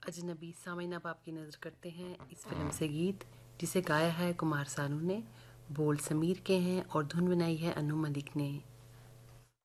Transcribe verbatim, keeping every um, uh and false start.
अजनबी सामीन, अब आपकी नज़र करते हैं इस फिल्म से गीत जिसे गाया है कुमार सानू ने, बोल समीर के हैं और धुन बनाई है अनु मलिक ने।